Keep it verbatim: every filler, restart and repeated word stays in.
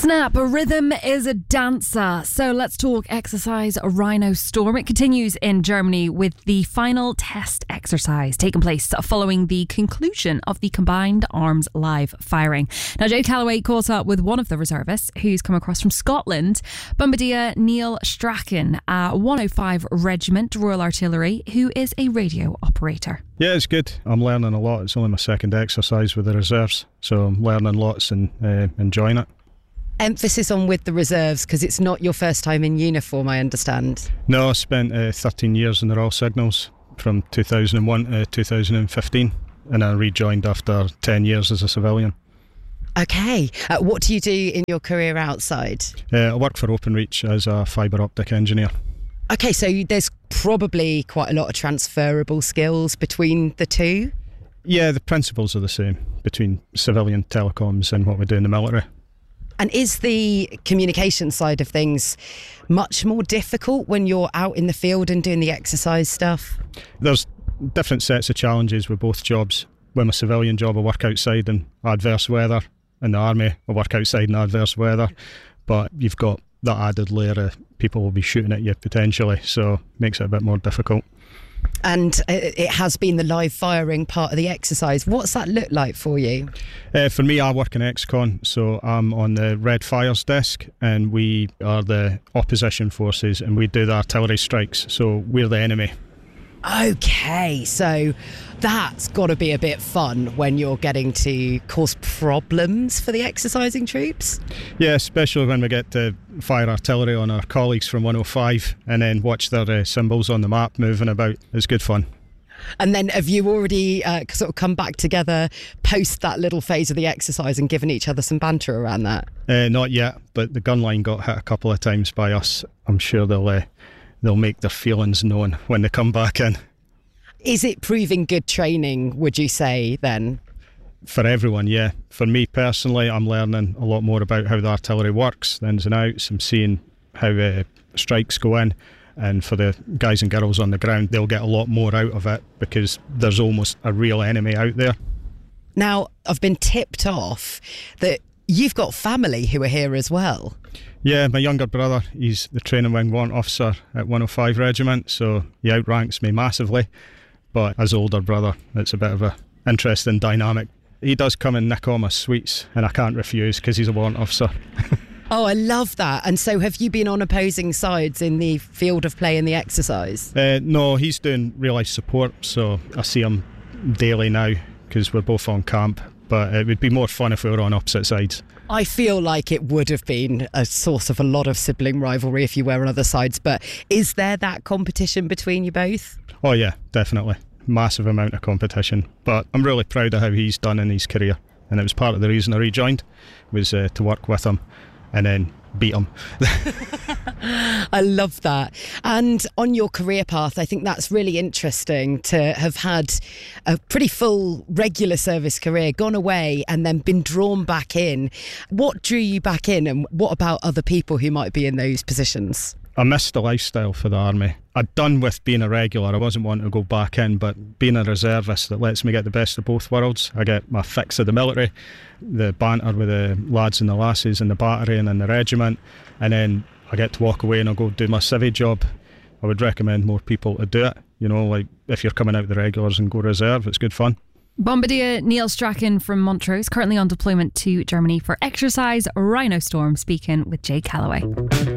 Snap, a rhythm is a dancer. So let's talk exercise Rhino Storm. It continues in Germany with the final test exercise taking place following the conclusion of the Combined Arms live firing. Now, Jay Calloway caught up with one of the reservists who's come across from Scotland, Bombardier Neil Strachan, a one oh five Regiment Royal Artillery, who is a radio operator. Yeah, it's good. I'm learning a lot. It's only my second exercise with the reserves, so I'm learning lots and uh, enjoying it. Emphasis on with the reserves because it's not your first time in uniform, I understand. No, I spent uh, thirteen years in the Royal Signals from two thousand one to two thousand fifteen, and I rejoined after ten years as a civilian. Okay. Uh, what do you do in your career outside? Uh, I work for Openreach as a fibre optic engineer. Okay, so there's probably quite a lot of transferable skills between the two? Yeah, the principles are the same between civilian telecoms and what we do in the military. And is the communication side of things much more difficult when you're out in the field and doing the exercise stuff? There's different sets of challenges with both jobs. With my civilian job, I work outside in adverse weather. In the army, I work outside in adverse weather. But you've got that added layer of people will be shooting at you potentially, so it makes it a bit more difficult. And it has been the live firing part of the exercise. What's that look like for you? Uh, for me, I work in X CON, so I'm on the Red Fires desk, and we are the opposition forces, and we do the artillery strikes, so we're the enemy. Okay, so that's got to be a bit fun when you're getting to cause problems for the exercising troops. Yeah, especially when we get to fire artillery on our colleagues from one oh five and then watch their uh, symbols on the map moving about. It's good fun. And then have you already uh, sort of come back together post that little phase of the exercise and given each other some banter around that? Uh, not yet, but the gun line got hit a couple of times by us. I'm sure they'll... Uh, They'll make their feelings known when they come back in. Is it proving good training, would you say, then? For everyone, yeah. For me personally, I'm learning a lot more about how the artillery works, the ins and outs. I'm seeing how uh, strikes go in. And for the guys and girls on the ground, they'll get a lot more out of it because there's almost a real enemy out there. Now, I've been tipped off that you've got family who are here as well. Yeah, my younger brother, he's the training wing warrant officer at one oh five Regiment, so he outranks me massively. But as older brother, it's a bit of a interesting dynamic. He does come and nick all my sweets, and I can't refuse because he's a warrant officer. Oh, I love that. And so have you been on opposing sides in the field of play in the exercise? Uh, no, he's doing real life support, so I see him daily now because we're both on camp. But it would be more fun if we were on opposite sides. I feel like it would have been a source of a lot of sibling rivalry if you were on other sides, but is there that competition between you both? Oh yeah, definitely. Massive amount of competition. But I'm really proud of how he's done in his career, and it was part of the reason I rejoined, was uh, to work with him and then beat him. I love that. And on your career path, I think that's really interesting to have had a pretty full regular service career, gone away and then been drawn back in. What drew you back in, and what about other people who might be in those positions? I missed the lifestyle for the army. I'd done with being a regular. I wasn't wanting to go back in, but being a reservist, that lets me get the best of both worlds. I get my fix of the military, the banter with the lads and the lasses in the battery and in the regiment, and then I get to walk away and I'll go do my civvy job. I would recommend more people to do it. You know, like if you're coming out of the regulars and go reserve, it's good fun. Bombardier Neil Strachan from Montrose, currently on deployment to Germany for exercise Rhino Storm, speaking with Jay Calloway.